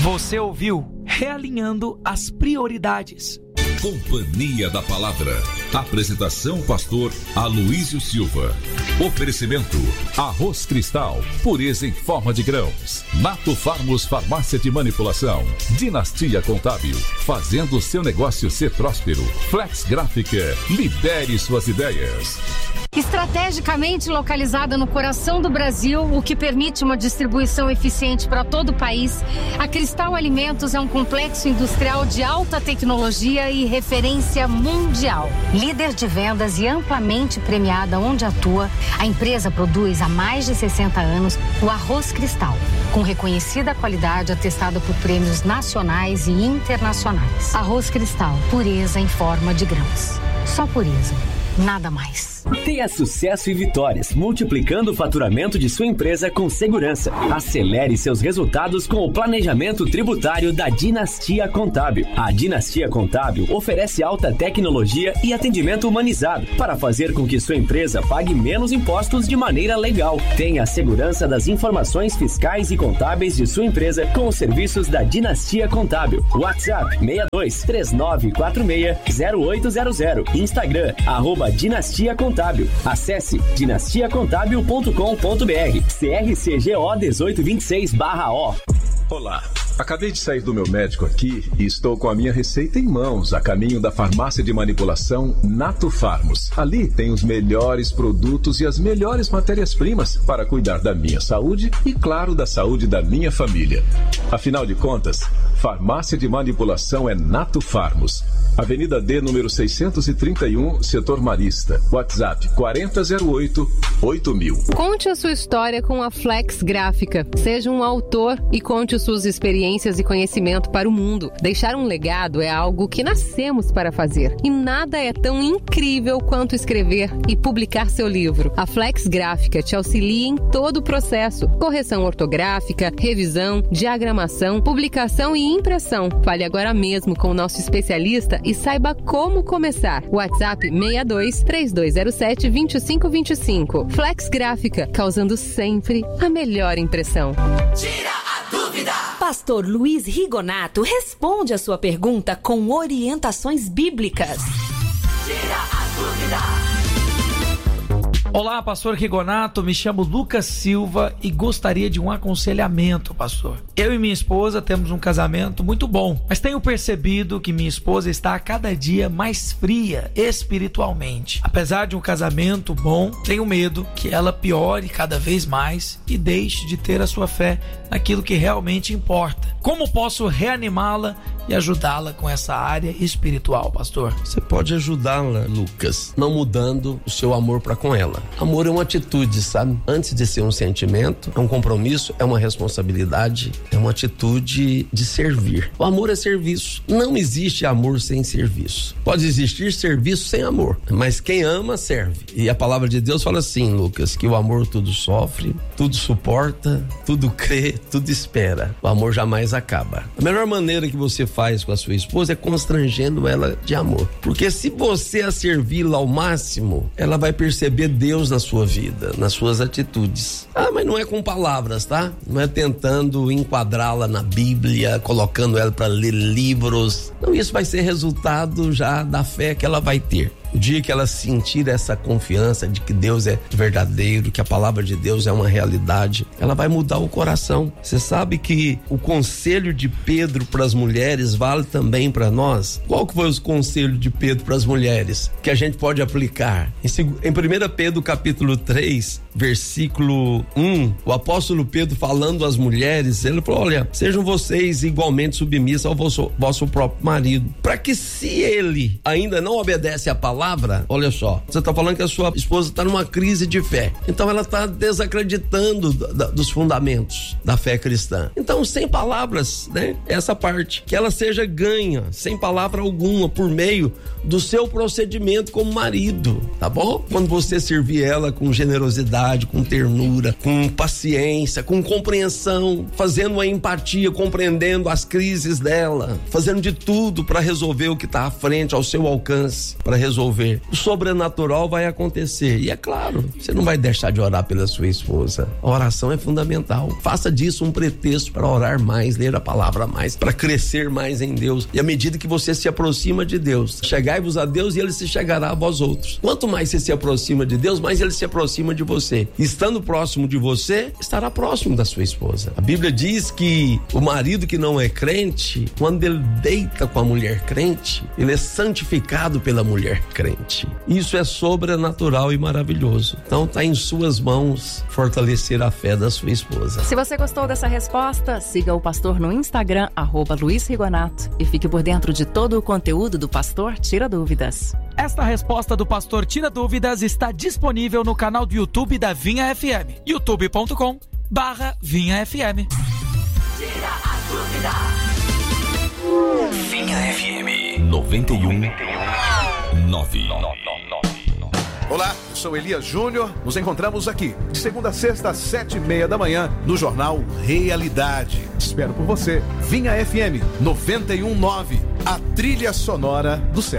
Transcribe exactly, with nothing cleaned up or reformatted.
Você ouviu Realinhando as Prioridades. Companhia da Palavra. Apresentação pastor Aloísio Silva. Oferecimento Arroz Cristal, pureza em forma de grãos. Nato Farmos Farmácia de Manipulação. Dinastia Contábil, fazendo seu negócio ser próspero. Flex Gráfica, lidere suas ideias. Estrategicamente localizada no coração do Brasil, o que permite uma distribuição eficiente para todo o país, a Cristal Alimentos é um complexo industrial de alta tecnologia e referência mundial. Líder de vendas e amplamente premiada onde atua, a empresa produz há mais de sessenta anos o arroz Cristal, com reconhecida qualidade atestada por prêmios nacionais e internacionais. Arroz Cristal, pureza em forma de grãos. Só pureza, nada mais. Tenha sucesso e vitórias, multiplicando o faturamento de sua empresa com segurança. Acelere seus resultados com o planejamento tributário da Dinastia Contábil. A Dinastia Contábil oferece alta tecnologia e atendimento humanizado para fazer com que sua empresa pague menos impostos de maneira legal. Tenha a segurança das informações fiscais e contábeis de sua empresa com os serviços da Dinastia Contábil. WhatsApp seis dois três nove quatro seis zero oito zero zero. Instagram, arroba Dinastia Contábil. Acesse dinastia contábil ponto com ponto br. C R C G O dezoito vinte e seis barra O. Olá, acabei de sair do meu médico aqui e estou com a minha receita em mãos, a caminho da farmácia de manipulação Nato Farmos. Ali tem os melhores produtos e as melhores matérias-primas para cuidar da minha saúde e, claro, da saúde da minha família. Afinal de contas, farmácia de manipulação é Nato Farmos. Avenida D, número seiscentos e trinta e um, Setor Marista. WhatsApp quatro zero zero oito oito mil. Conte a sua história com a Flex Gráfica. Seja um autor e conte suas experiências e conhecimento para o mundo. Deixar um legado é algo que nascemos para fazer. E nada é tão incrível quanto escrever e publicar seu livro. A Flex Gráfica te auxilia em todo o processo. Correção ortográfica, revisão, diagramação, publicação e impressão. Fale agora mesmo com o nosso especialista e saiba como começar. WhatsApp seis dois três dois zero sete dois cinco dois cinco. Flex Gráfica, causando sempre a melhor impressão. Tira a dúvida! Pastor Luiz Rigonato responde a sua pergunta com orientações bíblicas. Tira a dúvida! Olá, pastor Rigonato, me chamo Lucas Silva e gostaria de um aconselhamento, pastor. Eu e minha esposa temos um casamento muito bom, mas tenho percebido que minha esposa está a cada dia mais fria espiritualmente. Apesar de um casamento bom, tenho medo que ela piore cada vez mais e deixe de ter a sua fé naquilo que realmente importa. Como posso reanimá-la e ajudá-la com essa área espiritual, pastor? Você pode ajudá-la, Lucas, não mudando o seu amor para com ela. Amor é uma atitude, sabe? Antes de ser um sentimento, é um compromisso, é uma responsabilidade, é uma atitude de servir. O amor é serviço. Não existe amor sem serviço. Pode existir serviço sem amor, mas quem ama, serve. E a palavra de Deus fala assim, Lucas, que o amor tudo sofre, tudo suporta, tudo crê, tudo espera. O amor jamais acaba. A melhor maneira que você faz com a sua esposa é constrangendo ela de amor. Porque se você a servi-la ao máximo, ela vai perceber Deus na sua vida, nas suas atitudes. Ah, mas não é com palavras, tá? Não é tentando enquadrá-la na Bíblia, colocando ela para ler livros. Não, isso vai ser resultado já da fé que ela vai ter. O dia que ela sentir essa confiança de que Deus é verdadeiro, que a palavra de Deus é uma realidade, ela vai mudar o coração. Você sabe que o conselho de Pedro para as mulheres vale também para nós? Qual que foi o conselho de Pedro para as mulheres que a gente pode aplicar? Em primeira Pedro capítulo três, versículo um, o apóstolo Pedro falando às mulheres, ele falou, olha, sejam vocês igualmente submissas ao vosso, vosso próprio marido, para que se ele ainda não obedece à palavra, olha só, você está falando que a sua esposa está numa crise de fé, então ela está desacreditando da, dos fundamentos da fé cristã. Então, sem palavras, né? Essa parte, que ela seja ganha, sem palavra alguma, por meio do seu procedimento como marido, tá bom? Quando você servir ela com generosidade, bondade, com ternura, com paciência, com compreensão, fazendo uma empatia, compreendendo as crises dela, fazendo de tudo para resolver o que está à frente, ao seu alcance, para resolver. O sobrenatural vai acontecer. E é claro, você não vai deixar de orar pela sua esposa. A oração é fundamental. Faça disso um pretexto para orar mais, ler a palavra mais, para crescer mais em Deus. E à medida que você se aproxima de Deus, chegai-vos a Deus e Ele se chegará a vós outros. Quanto mais você se aproxima de Deus, mais Ele se aproxima de você. Estando próximo de você, estará próximo da sua esposa. A Bíblia diz que o marido que não é crente, quando ele deita com a mulher crente, ele é santificado pela mulher crente. Isso é sobrenatural e maravilhoso. Então está em suas mãos fortalecer a fé da sua esposa. Se você gostou dessa resposta, siga o pastor no Instagram, arroba Luiz Rigonato, e fique por dentro de todo o conteúdo do Pastor Tira Dúvidas. Esta resposta do Pastor Tira Dúvidas está disponível no canal do YouTube da Vinha F M, youtube ponto com barra Vinha F M. Tira a dúvida. Vinha F M noventa e um nove. Olá, eu sou Elias Júnior. Nos encontramos aqui de segunda a sexta às sete e meia da manhã no Jornal Realidade. Espero por você. Vinha F M noventa e um nove, a trilha sonora do céu.